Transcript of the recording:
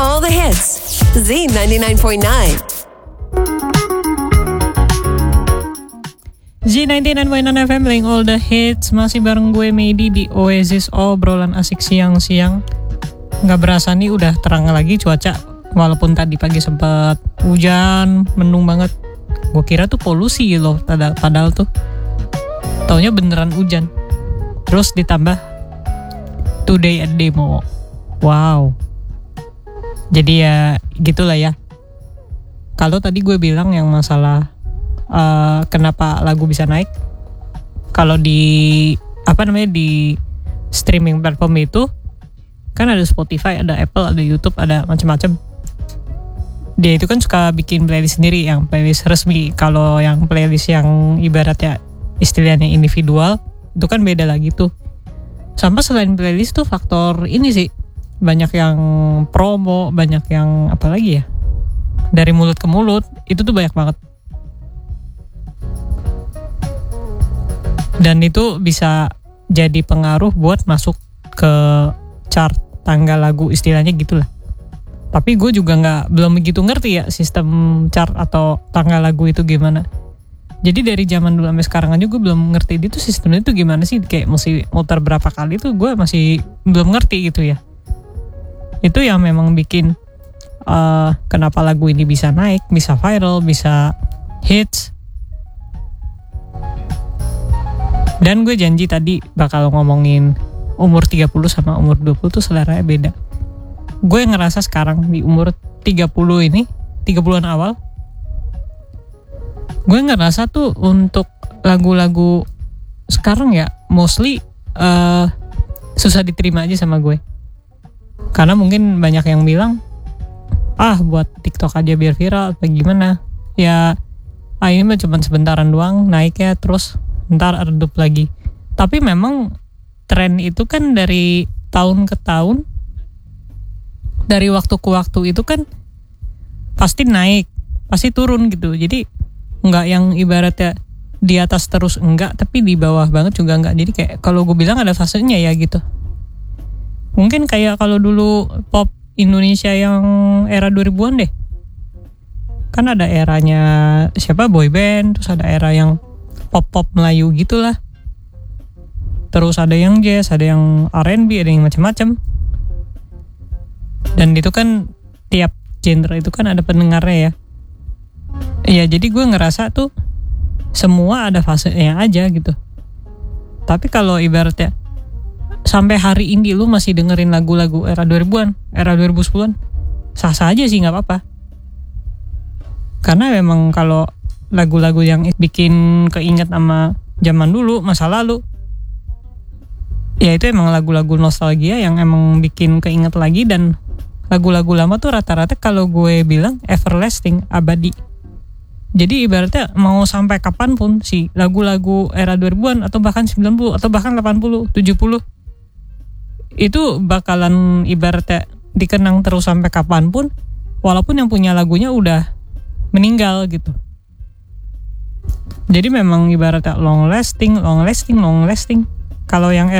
All the hits. Z99.9. Z99.9 FM playing all the hits. Masih bareng gue Medi di Oasis obrolan asik siang-siang. Gak berasa nih udah terang lagi cuaca. Walaupun tadi pagi sempat hujan, mendung banget. Gue kira tuh polusi loh, padahal tuh taunya beneran hujan. Terus ditambah today at demo. Wow. Jadi ya gitulah ya. Kalau tadi gue bilang yang masalah kenapa lagu bisa naik, kalau di di streaming platform itu kan ada Spotify, ada Apple, ada YouTube, ada macam-macam. Dia itu kan suka bikin playlist sendiri, yang playlist resmi. Kalau yang playlist yang ibaratnya istilahnya individual itu kan beda lagi tuh. Sama selain playlist tuh faktor ini sih, banyak yang promo, banyak yang apa lagi ya, dari mulut ke mulut, itu tuh banyak banget. Dan itu bisa jadi pengaruh buat masuk ke chart tanggal lagu, istilahnya gitulah. Tapi gue juga belum begitu ngerti ya sistem chart atau tanggal lagu itu gimana. Jadi dari zaman dulu sampai sekarang aja gue belum ngerti itu sistemnya itu gimana sih, kayak mesti muter berapa kali tuh gue masih belum ngerti gitu ya. Itu yang memang bikin kenapa lagu ini bisa naik, bisa viral, bisa hits. Dan gue janji tadi bakal ngomongin umur 30 sama umur 20 tuh seleranya beda. Gue ngerasa sekarang di umur 30 ini, 30-an awal, gue ngerasa tuh untuk lagu-lagu sekarang ya mostly susah diterima aja sama gue. Karena mungkin banyak yang bilang, buat TikTok aja biar viral atau gimana. Ya, ini mah cuma sebentaran doang naiknya, terus ntar redup lagi. Tapi memang tren itu kan dari tahun ke tahun, dari waktu ke waktu itu kan pasti naik, pasti turun gitu. Jadi nggak yang ibaratnya di atas terus enggak, tapi di bawah banget juga enggak. Jadi kayak kalau gue bilang ada fasenya ya gitu. Mungkin kayak kalau dulu pop Indonesia yang era 2000-an deh. Kan ada eranya siapa, boy band, terus ada era yang pop-pop Melayu gitulah. Terus ada yang jazz, ada yang R&B, ada yang macam-macam. Dan itu kan tiap genre itu kan ada pendengarnya ya. Iya, jadi gue ngerasa tuh semua ada fasenya aja gitu. Tapi kalau ibaratnya sampai hari ini lu masih dengerin lagu-lagu era 2000-an, era 2010-an, sah-sah aja sih, gak apa-apa. Karena memang kalau lagu-lagu yang bikin keinget sama zaman dulu, masa lalu, ya itu emang lagu-lagu nostalgia yang emang bikin keinget lagi. Dan lagu-lagu lama tuh rata-rata kalau gue bilang everlasting, abadi. Jadi ibaratnya mau sampai kapanpun sih lagu-lagu era 2000-an atau bahkan 90 atau bahkan 80, 70 itu bakalan ibaratnya dikenang terus sampai kapanpun, walaupun yang punya lagunya udah meninggal gitu. Jadi memang ibaratnya long lasting. Kalau yang